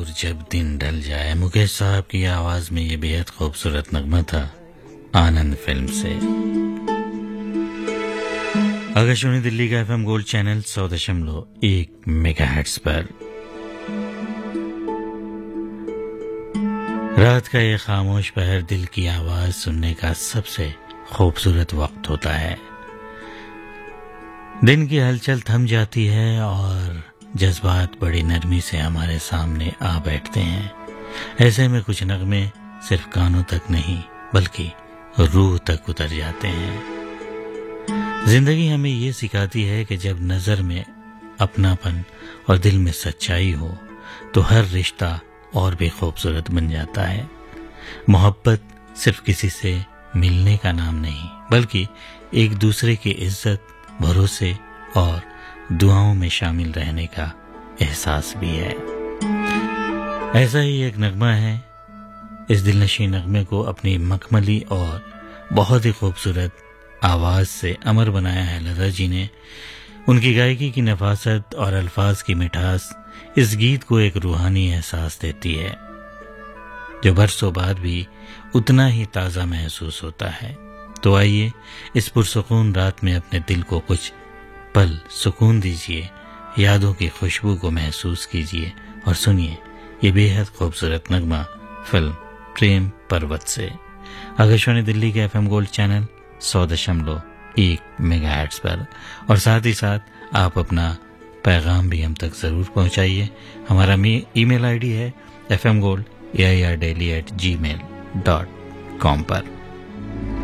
दूर जब दिन ढल जाए, मुकेश साहब की आवाज में ये बेहद खूबसूरत नगमा था आनंद फिल्म से। आकाशवाणी दिल्ली का FM गोल्ड चैनल 100.1 मेगाहर्ट्ज पर रात का ये खामोश पहर दिल की आवाज सुनने का सबसे खूबसूरत वक्त होता है। दिन की हलचल थम जाती है और जज्बात बड़ी नरमी से हमारे सामने आ बैठते हैं। ऐसे में कुछ नगमे सिर्फ कानों तक नहीं बल्कि रूह तक उतर जाते हैं। जिंदगी हमें ये सिखाती है कि जब नजर में अपनापन और दिल में सच्चाई हो तो हर रिश्ता और भी खूबसूरत बन जाता है। मोहब्बत सिर्फ किसी से मिलने का नाम नहीं बल्कि एक दूसरे की इज्जत, भरोसे और दुआओं में शामिल रहने का एहसास भी है। ऐसा ही एक नगमा है। इस दिलनशी नगमे को अपनी मखमली और बहुत ही खूबसूरत आवाज से अमर बनाया है लता जी ने। उनकी गायकी की नफासत और अल्फाज की मिठास इस गीत को एक रूहानी एहसास देती है जो बरसों बाद भी उतना ही ताज़ा महसूस होता है। तो आइए इस पुरसुकून रात में अपने दिल को कुछ पल सुकून दीजिए, यादों की खुशबू को महसूस कीजिए और सुनिए ये बेहद खूबसूरत नगमा फिल्म प्रेम पर्वत से। आकाशवाणी दिल्ली के FM गोल्ड चैनल 100.1 मेगाहर्ट्ज पर। और साथ ही साथ आप अपना पैगाम भी हम तक जरूर पहुंचाइए। हमारा ईमेल ID है fmgold@airdaily@gmail.com पर।